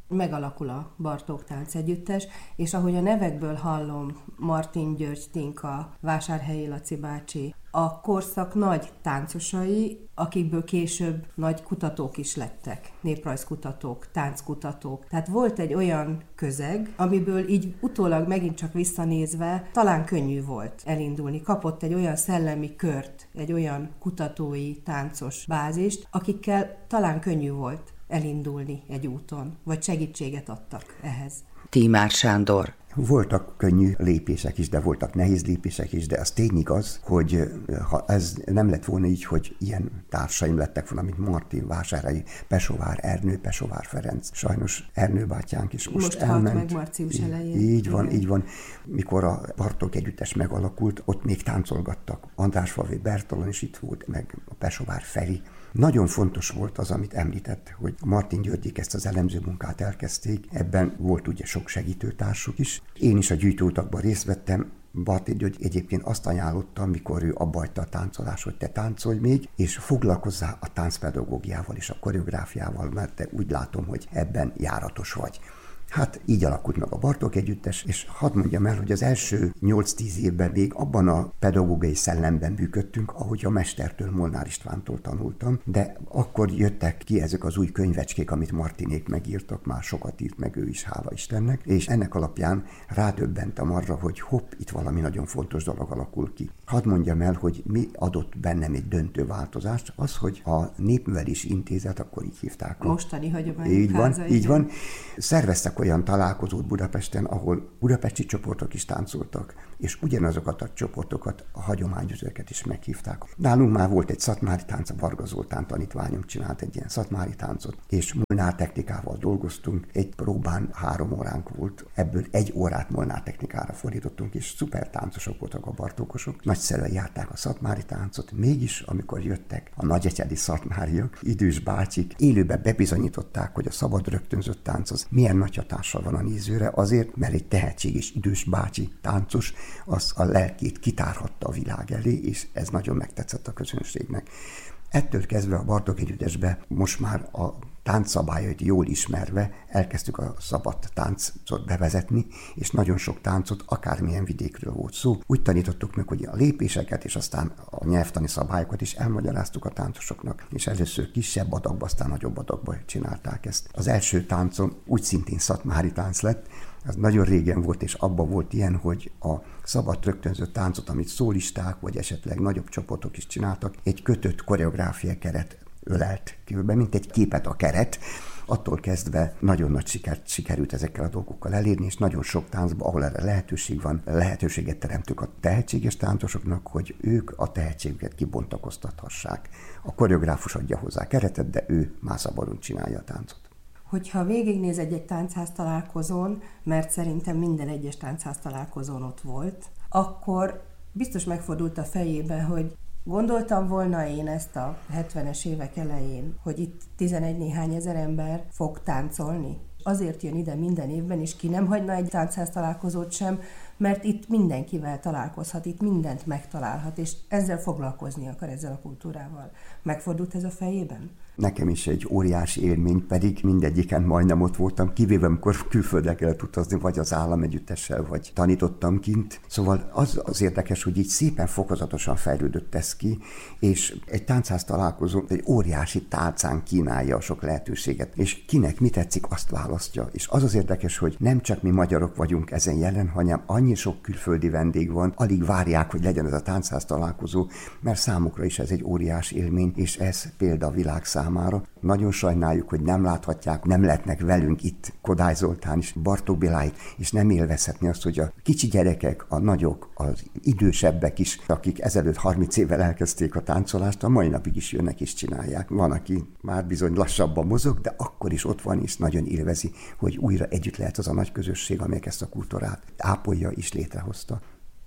megalakul a Bartók Táncegyüttes, és ahogy a nevekből hallom, Martin György Tinka, Vásárhelyi Laci bácsi, a korszak nagy táncosai, akikből később nagy kutatók is lettek, néprajzkutatók, tánckutatók. Tehát volt egy olyan közeg, amiből így utólag megint csak visszanézve talán könnyű volt elindulni. Kapott egy olyan szellemi kört, egy olyan kutatói, táncos bázist, akikkel talán könnyű volt elindulni egy úton, vagy segítséget adtak ehhez. Tímár Sándor. Voltak könnyű lépések is, de voltak nehéz lépések is, de az tény igaz, hogy ha ez nem lett volna így, hogy ilyen társaim lettek volna, mint Martin, Vásárhelyi, Pesovár Ernő, Pesovár Ferenc. Sajnos Ernő bátyánk is most elment. Meg március elején. Így van. Mikor a Bartók Együttes megalakult, ott még táncolgattak. Andrásfalvi Bertalan is itt volt, meg a Pesovár Feri. Nagyon fontos volt az, amit említett, hogy Martin Györgyék ezt az elemző munkát elkezdték, ebben volt ugye sok segítőtársuk is. Én is a gyűjtőutakban részt vettem, Martin György egyébként azt ajánlotta, mikor ő abbajta a táncolás, hogy te táncolj még, és foglalkozzál a táncpedagógiával és a koreográfiával, mert te úgy látom, hogy ebben járatos vagy. Hát így alakult meg a Bartók Együttes, és hadd mondjam el, hogy az első 8-10 évben még abban a pedagógiai szellemben működtünk, ahogy a mestertől, Molnár Istvántól tanultam, de akkor jöttek ki ezek az új könyvecskék, amit Martinék megírtak, már sokat írt meg ő is, hála Istennek, és ennek alapján rádöbbentem arra, hogy hopp, itt valami nagyon fontos dolog alakul ki. Hadd mondjam el, hogy mi adott bennem egy döntő változást, az, hogy a Népművelési Intézet, akkor így hívták. Mostani hagyományok háza. Így van. Szerveztek olyan találkozót Budapesten, ahol budapesti csoportok is táncoltak, és ugyanazokat a csoportokat, a hagyományőrzőket is meghívták. Nálunk már volt egy szatmári tánc, a Varga Zoltán tanítványom csinált egy ilyen szatmári táncot, és Molnár technikával dolgoztunk, egy próbán 3 óránk volt, ebből 1 órát Molnár technikára fordítottunk, és szuper táncosok voltak a bartókosok, nagyszerűen járták a szatmári táncot, mégis amikor jöttek a nagyecsedi szatmáriak, idős bácsik, élőben bebizonyították, hogy a szabad rögtönzött tánc az milyen nagy hatással van a nézőre, azért, mert egy tehetséges idős bácsi táncos az a lelkét kitárhatta a világ elé, és ez nagyon megtetszett a közönségnek. Ettől kezdve a Bartók Együttesbe most már a táncszabályait jól ismerve elkezdtük a szabad táncot bevezetni, és nagyon sok táncot, akármilyen vidékről volt szó. Úgy tanítottuk meg, hogy a lépéseket, és aztán a nyelvtani szabályokat is elmagyaráztuk a táncosoknak, és először kisebb adagba, aztán nagyobb adagba csinálták ezt. Az első táncom úgy szintén szatmári tánc lett, ez nagyon régen volt, és abban volt ilyen, hogy a szabad rögtönzött táncot, amit szólisták, vagy esetleg nagyobb csoportok is csináltak, egy kötött koreográfia keret ölelt kívülbe, mint egy képet a keret. Attól kezdve nagyon nagy sikert sikerült ezekkel a dolgokkal elérni, és nagyon sok táncban, ahol erre lehetőség van, lehetőséget teremtük a tehetséges táncosoknak, hogy ők a tehetségüket kibontakoztathassák. A koreográfus adja hozzá keretet, de ő már szabadon csinálja a táncot. Hogyha végignéz egy táncház találkozón, mert szerintem minden egyes táncház találkozón ott volt, akkor biztos megfordult a fejébe, hogy gondoltam volna én ezt a 70-es évek elején, hogy itt 11 néhány ezer ember fog táncolni. Azért jön ide minden évben, és ki nem hagyna egy táncház találkozót sem, mert itt mindenkivel találkozhat, itt mindent megtalálhat, és ezzel foglalkozni akar, ezzel a kultúrával. Megfordult ez a fejében? Nekem is egy óriási élmény, pedig mindegyiken majdnem ott voltam, kivéve amikor külföldre kellett utazni, vagy az államegyüttessel, vagy tanítottam kint. Szóval az érdekes, hogy így szépen fokozatosan fejlődött ez ki, és egy táncház találkozó egy óriási tálcán kínálja a sok lehetőséget, és kinek mi tetszik, azt választja. És az érdekes, hogy nem csak mi magyarok vagyunk ezen jelen, hanem annyi sok külföldi vendég van, alig várják, hogy legyen ez a táncház találkozó, mert számukra is ez egy óriási élmény, és ez példa a világ számára. Nagyon sajnáljuk, hogy nem láthatják, nem lehetnek velünk itt Kodály Zoltán is, Bartók Béláit, és nem élvezhetni azt, hogy a kicsi gyerekek, a nagyok, az idősebbek is, akik ezelőtt 30 évvel elkezdték a táncolást, a mai napig is jönnek és csinálják. Van, aki már bizony lassabban mozog, de akkor is ott van és nagyon élvezi, hogy újra együtt lehet az a nagy közösség, amelyek ezt a kultúrát ápolja és létrehozta.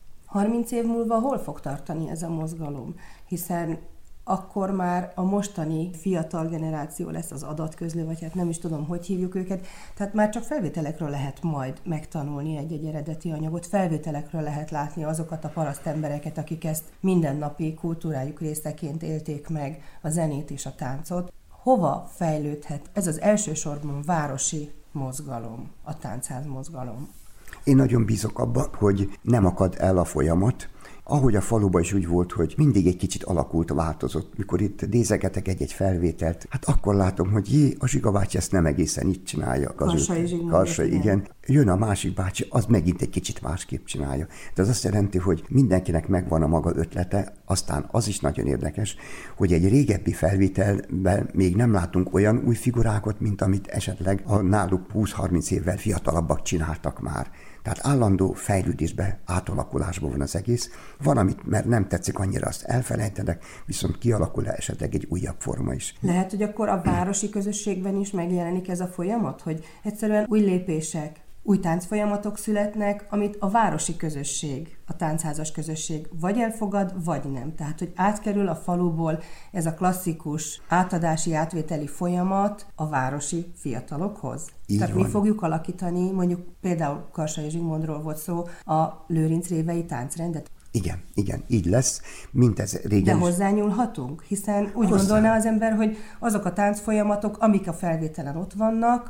30 év múlva hol fog tartani ez a mozgalom? Hiszen akkor már a mostani fiatal generáció lesz az adatközlő, vagy hát nem is tudom, hogy hívjuk őket. Tehát már csak felvételekről lehet majd megtanulni egy eredeti anyagot, felvételekről lehet látni azokat a parasztembereket, akik ezt mindennapi kultúrájuk részeként élték meg, a zenét és a táncot. Hova fejlődhet ez az elsősorban városi mozgalom, a táncház mozgalom? Én nagyon bízok abban, hogy nem akad el a folyamat. Ahogy a faluban is úgy volt, hogy mindig egy kicsit alakult, változott. Mikor itt nézegetek egy-egy felvételt, hát akkor látom, hogy a Zsiga bácsi ezt nem egészen így csinálja. Karsai, igen. Jön a másik bácsi, az megint egy kicsit másképp csinálja. De az azt jelenti, hogy mindenkinek megvan a maga ötlete, aztán az is nagyon érdekes, hogy egy régebbi felvételben még nem látunk olyan új figurákat, mint amit esetleg a náluk 20-30 évvel fiatalabbak csináltak már. Tehát állandó fejlődésbe, átalakulásban van az egész. Van, amit mert nem tetszik annyira, azt elfelejtenek, viszont kialakul esetleg egy újabb forma is. Lehet, hogy akkor a városi közösségben is megjelenik ez a folyamat, hogy egyszerűen új lépések, új táncfolyamatok születnek, amit a városi közösség, a táncházas közösség vagy elfogad, vagy nem. Tehát, hogy átkerül a faluból ez a klasszikus átadási, átvételi folyamat a városi fiatalokhoz. Így Tehát van. mi fogjuk alakítani, mondjuk például Karsai Zsigmondról volt szó, a Lőrinc-révei táncrendet. Igen, így lesz, mint ez régen. De hozzányúlhatunk? Hiszen úgy gondolná az ember, hogy azok a táncfolyamatok, amik a felvételen ott vannak,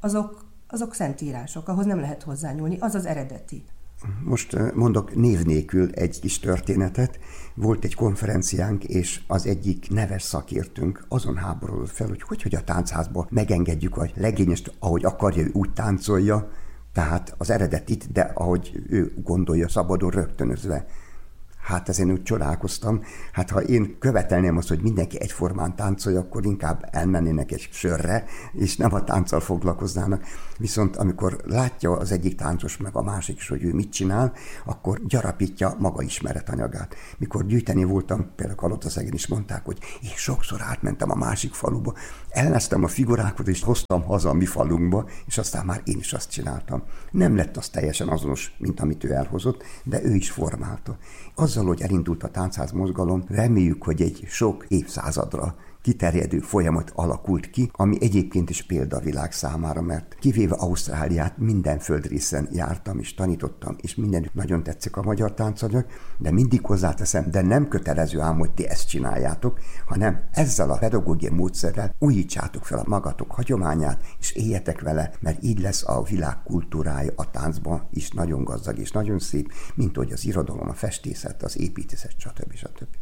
azok szentírások, ahhoz nem lehet hozzányúlni, az az eredeti. Most mondok név nélkül egy kis történetet. Volt egy konferenciánk, és az egyik neves szakértőnk azon háborodott fel, hogy a táncházba megengedjük a legényest, ahogy akarja, ő úgy táncolja, tehát az eredetit, de ahogy ő gondolja, szabadon rögtönözve. Hát ezen úgy csodálkoztam. Hát ha én követelném azt, hogy mindenki egyformán táncolja, akkor inkább elmennének egy sörre, és nem a tánccal foglalkoznának. Viszont amikor látja az egyik táncos meg a másik is, hogy ő mit csinál, akkor gyarapítja maga ismeretanyagát. Mikor gyűjteni voltam, például Kalotaszegen is mondták, hogy én sokszor átmentem a másik faluba, elneztem a figurákat, és hoztam haza a mi falunkba, és aztán már én is azt csináltam. Nem lett az teljesen azonos, mint amit ő elhozott, de ő is formálta. Azzal, hogy elindult a táncház mozgalom, reméljük, hogy egy sok évszázadra kiterjedő folyamat alakult ki, ami egyébként is példa a világ számára, mert kivéve Ausztráliát minden földrészen jártam és tanítottam, és mindenütt nagyon tetszik a magyar táncanyag, de mindig hozzáteszem, de nem kötelező ám, hogy ti ezt csináljátok, hanem ezzel a pedagógiai módszerrel újítsátok fel a magatok hagyományát, és éljetek vele, mert így lesz a világ kultúrája a táncban is nagyon gazdag és nagyon szép, mint hogy az irodalom, a festészet, az építészet, stb.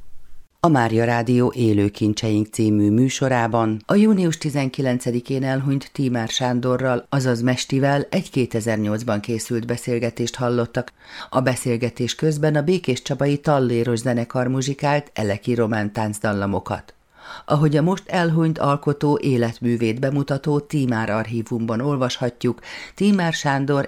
A Mária Rádió Élő kincseink című műsorában a június 19-én elhunyt Tímár Sándorral, azaz Mestivel egy 2008-ban készült beszélgetést hallottak. A beszélgetés közben a Békéscsabai Talléros zenekar muzsikált eleki román táncdallamokat. Ahogy a most elhunyt alkotó életművét bemutató Tímár archívumban olvashatjuk, Tímár Sándor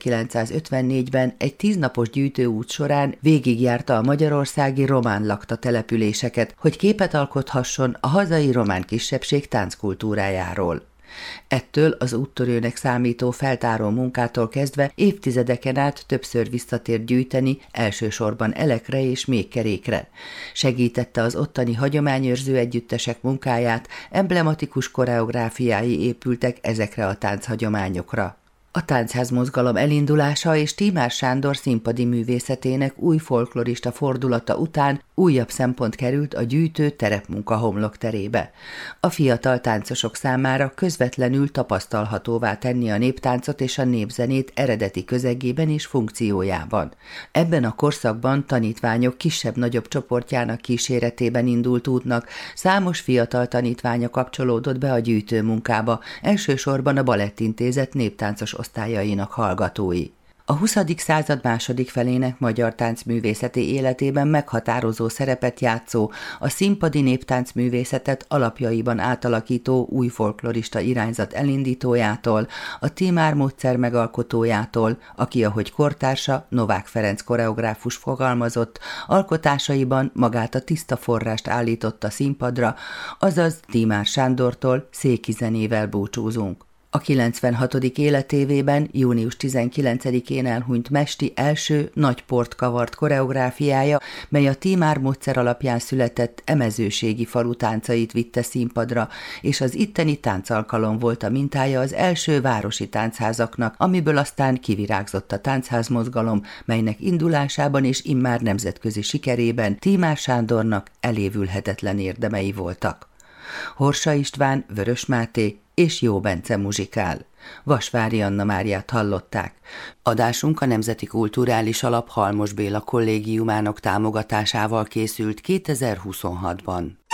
1954-ben egy 10 napos gyűjtőút során végigjárta a magyarországi román lakta településeket, hogy képet alkothasson a hazai román kisebbség tánckultúrájáról. Ettől az úttörőnek számító feltáró munkától kezdve évtizedeken át többször visszatért gyűjteni, elsősorban elekre és méhkerékre. Segítette az ottani hagyományőrző együttesek munkáját, emblematikus koreográfiái épültek ezekre a tánchagyományokra. A táncház mozgalom elindulása és Tímár Sándor színpadi művészetének új folklorista fordulata után újabb szempont került a gyűjtő terepmunka homlokterébe. A fiatal táncosok számára közvetlenül tapasztalhatóvá tenni a néptáncot és a népzenét eredeti közegében és funkciójában. Ebben a korszakban tanítványok kisebb-nagyobb csoportjának kíséretében indult útnak, számos fiatal tanítványa kapcsolódott be a gyűjtő munkába, elsősorban a Balettintézet néptáncos osztályainak hallgatói. A 20. század második felének magyar táncművészeti életében meghatározó szerepet játszó, a színpadi néptáncművészetet alapjaiban átalakító új folklorista irányzat elindítójától, a Tímár módszer megalkotójától, aki, ahogy kortársa, Novák Ferenc koreográfus fogalmazott, alkotásaiban magát a tiszta forrást állította színpadra, azaz Tímár Sándortól széki zenével búcsúzunk. A 96. életévében június 19-én elhunyt Mesti első nagy port kavart koreográfiája, mely a Tímár módszer alapján született emezőségi falu táncait vitte színpadra, és az itteni táncalkalom volt a mintája az első városi táncházaknak, amiből aztán kivirágzott a táncházmozgalom, melynek indulásában és immár nemzetközi sikerében Tímár Sándornak elévülhetetlen érdemei voltak. Horsa István, Vörös Máté és Jó Bence muzsikál. Vasvári Anna Máriát hallották. Adásunk a Nemzeti Kulturális Alap Halmos Béla Kollégiumának támogatásával készült 2026-ban.